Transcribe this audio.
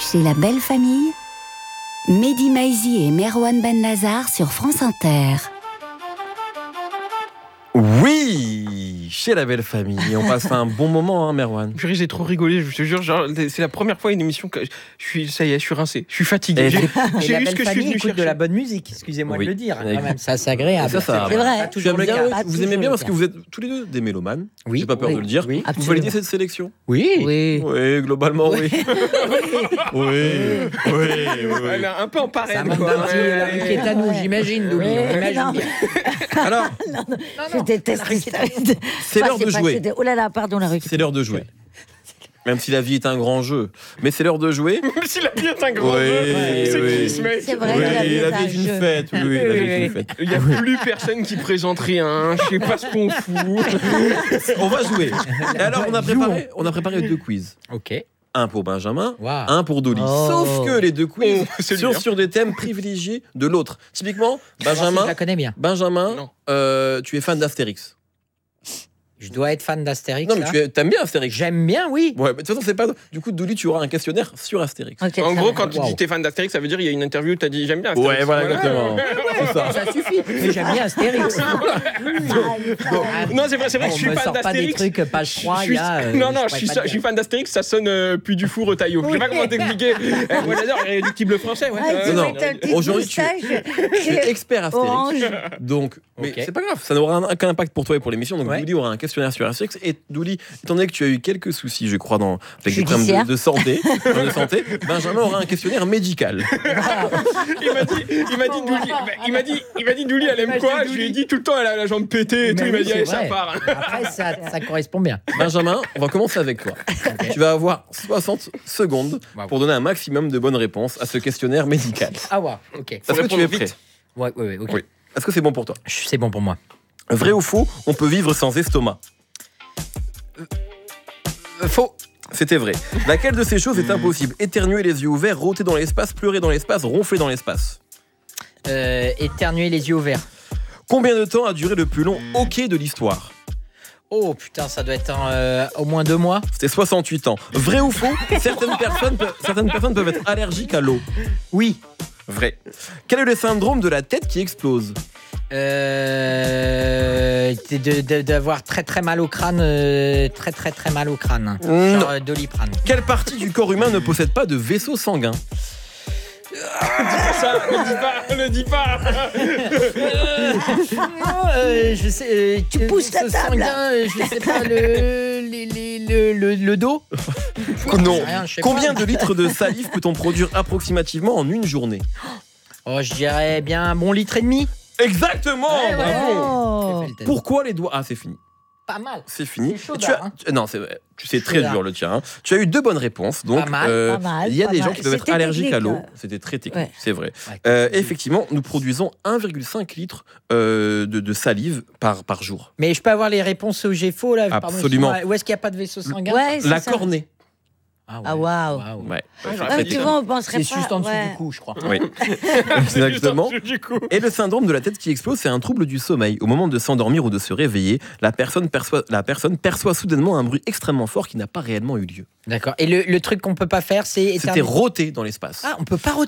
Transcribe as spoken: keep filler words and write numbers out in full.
Chez la belle famille, Mehdi Maizi et Merwan Benlazar sur France Inter. Oui, chez la belle famille. On passe un bon moment, hein, Merwan. Purée, j'ai trop rigolé, je te jure. Genre, c'est la première fois une émission que je suis, ça y est, je suis rincé, je suis fatigué. J'ai, j'ai j'ai eu eu ce ce que que je suis venu écoute chercher. de la bonne musique, excusez-moi Oui. de le dire. Oui. Quand même, ça c'est agréable. Ça, ça, c'est vrai. vrai. Pas toujours Tu aimes le bien, cas. vous aimez bien parce que vous êtes tous les deux des mélomanes. Oui. J'ai pas peur Oui. de le dire. Oui. Vous Absolument. validez cette sélection? Oui. Oui. Oui, globalement, oui. Oui, oui, oui. Elle est un peu en Ça parraine, manque quoi. d'un petit la rue qui est à nous, j'imagine, Douli. Ouais. On imagine Non. bien. Alors, Je déteste les stars. c'est l'heure de jouer. Oh là là, pardon, la rue. C'est l'heure de jouer. Même si la vie est un grand jeu. Mais c'est l'heure de jouer. Même si la vie est un grand Oui, jeu. C'est oui. qui ce mec? C'est vrai Oui, que la vie est la vie un est une jeu. fête. Oui, oui, la vie est une fête. Il n'y a plus personne qui présente rien. Je sais pas ce qu'on fout. On va jouer. Et alors, on a préparé, on a préparé deux quiz. Ok. Un pour Benjamin, Wow. un pour Dolly. Oh. Sauf que les deux quiz Oh, c'est sont bien. sur des thèmes privilégiés de l'autre. Typiquement, Je Benjamin, la connais bien. Benjamin, Non. euh, tu es fan d'Astérix. Je dois être fan d'Astérix. Non, mais là. tu es- t'aimes bien Astérix. J'aime bien, oui. Ouais, mais de toute façon, c'est pas. Du coup, Dolly, tu auras un questionnaire sur Astérix. Ok, En ça gros, va. quand tu Wow. dis que t'es fan d'Astérix, ça veut dire qu'il y a une interview où t'as dit j'aime bien Astérix. Ouais, voilà, exactement. C'est ça. Ça suffit. Mais j'aime bien Astérix. Non, c'est vrai, c'est vrai que On je suis me fan sort pas des d'Astérix. trucs page Je trois, suis- il y a. euh, non, non, pourrais je suis, pas ça- te je suis dire. fan d'Astérix, ça sonne euh, puis du four au taillot. Je sais pas comment t'expliquer. Eh, moi j'adore, irréductible français. Ouais. Ah, Euh, tu non, mets ta petite aujourd'hui, tu- moustache. Tu es expert Astérix. Orange. Donc, mais Ok. c'est pas grave, ça n'aura aucun impact pour toi et pour l'émission. Donc, Ouais. Douli aura un questionnaire sur Astérix. Et Douli, étant donné que tu as eu quelques soucis, je crois, dans, avec des problèmes Judiciaire. de, de santé, de santé, Benjamin aura un questionnaire médical. Il m'a dit, il m'a dit, Douli, il m'a dit, il m'a dit, Douli, elle aime Image quoi? de Je lui ai Douli. dit tout le temps, elle a la jambe pétée et tout. Mais Il m'a oui, dit, c'est allez, ça vrai. part. Après, ça, ça correspond bien. Benjamin, on va commencer avec toi. Tu vas avoir soixante secondes Wow. pour donner un maximum de bonnes réponses à ce questionnaire médical. Ah ouais, ok. Est-ce que tu répondre es vite. prêt? Ouais, ouais, ouais, ok. Oui. Est-ce que c'est bon pour toi? C'est bon pour moi. Vrai ou faux, on peut vivre sans estomac? Euh, faux. C'était vrai. Laquelle de ces choses est impossible? Éternuer les yeux ouverts, rôter dans l'espace, pleurer dans l'espace, ronfler dans l'espace. Euh, éternuer les yeux ouverts. Combien de temps a duré le plus long hockey de l'histoire? Oh putain, ça doit être un, euh, au moins deux mois. C'était soixante-huit ans. Vrai ou faux, certaines personnes, pe- certaines personnes peuvent être allergiques à l'eau? Oui. Vrai. Quel est le syndrome de la tête qui explose? Euh, de- de- d'avoir très très mal au crâne, euh, très très très mal au crâne. Non. Genre euh, Doliprane. Quelle partie du corps humain ne possède pas de vaisseau sanguin? Ça, ne dis pas, ne dis pas. Non, euh, je sais. euh, Tu pousses la ce table. sanguin, euh, je sais pas, le, les- les- le, le, le dos. Non. sais rien, je sais Combien pas. de litres de salive peut-on produire approximativement en une journée? Oh, je dirais bien un bon litre et demi. Exactement, Ouais, ouais. bravo. Oh. J'ai fait le test. Pourquoi les doigts... Ah, c'est fini. Pas mal. C'est fini. C'est chaud, Tu as... hein. tu- Non, c'est tu sais très Chaud, dur le tien. hein. Tu as eu deux bonnes réponses. Donc, Pas mal, euh, pas mal, il y a pas des mal. gens qui peuvent être C'était allergiques à l'eau. technique, euh. C'était très technique, Ouais. c'est vrai. Ouais. Euh, effectivement, nous produisons un virgule cinq litres euh, de, de salive par, par jour. Mais je peux avoir les réponses où j'ai faux là. Pardon, Absolument. excuse-moi. Où est-ce qu'il n'y a pas de vaisseau sanguin? Ouais, c'est La ça. cornée. Ah, waouh. Ouais. Ah, j'aurais Ah, pas tu dit. vois, on penserait C'est pas. juste en dessous ouais. du cou, je crois. Oui. C'est juste Exactement. en dessous du coup. Et le syndrome de la tête qui explose, c'est un trouble du sommeil. Au moment de s'endormir ou de se réveiller, la personne perçoit, la personne perçoit soudainement un bruit extrêmement fort qui n'a pas réellement eu lieu. D'accord. Et le, le truc qu'on peut pas faire, c'est C'était éternuer. rôter dans l'espace. Ah, on peut pas